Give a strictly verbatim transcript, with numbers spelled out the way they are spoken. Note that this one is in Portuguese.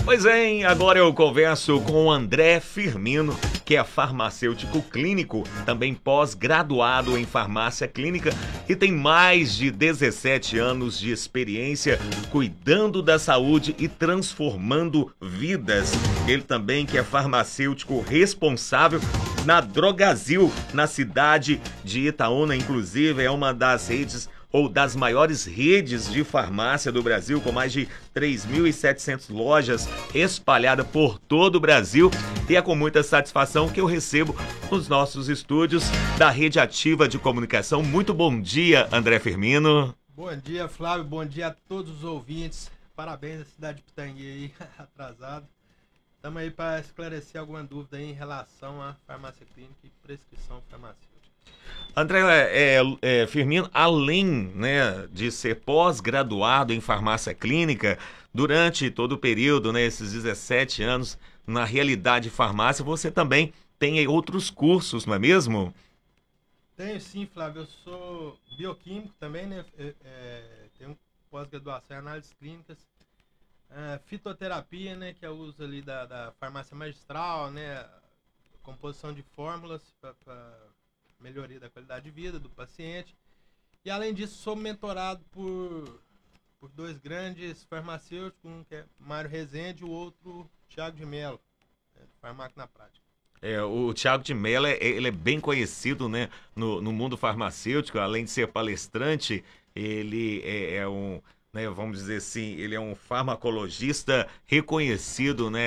Pois é, hein? Agora eu converso com o André Firmino, que é farmacêutico clínico, também pós-graduado em farmácia clínica e tem mais de dezessete anos de experiência cuidando da saúde e transformando vidas. Ele também que é farmacêutico responsável na Drogazil, na cidade de Itaúna, inclusive é uma das redes ou das maiores redes de farmácia do Brasil, com mais de três mil e setecentas lojas espalhadas por todo o Brasil. E é com muita satisfação que eu recebo nos nossos estúdios da Rede Ativa de Comunicação. Muito bom dia, André Firmino. Bom dia, Flávio. Bom dia a todos os ouvintes. Parabéns à cidade de Pitangui aí, atrasado. Estamos aí para esclarecer alguma dúvida aí em relação à farmácia clínica e prescrição farmacêutica. André é, é, Firmino, além, né, de ser pós-graduado em farmácia clínica, durante todo o período, né, esses dezessete anos, na realidade farmácia, você também tem outros cursos, não é mesmo? Tenho sim, Flávio. Eu sou bioquímico também, né? É, é, tenho pós-graduação em análises clínicas, é, fitoterapia, né, que é o uso ali da, da farmácia magistral, né, composição de fórmulas para melhoria da qualidade de vida do paciente. E além disso, sou mentorado por, por dois grandes farmacêuticos, um que é Mário Rezende e o outro Thiago de Mello, é, farmácia na prática. É, o Thiago de Mello, ele é bem conhecido, né, no, no mundo farmacêutico, além de ser palestrante, ele é, é um, né, vamos dizer assim, ele é um farmacologista reconhecido, né,